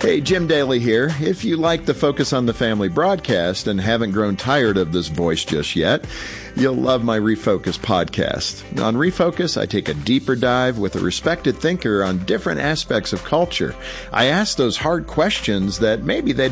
Hey, Jim Daly here. If you like the Focus on the Family broadcast and haven't grown tired of this voice just yet, you'll love my Refocus podcast. On Refocus, I take a deeper dive with a respected thinker on different aspects of culture. I ask those hard questions that maybe they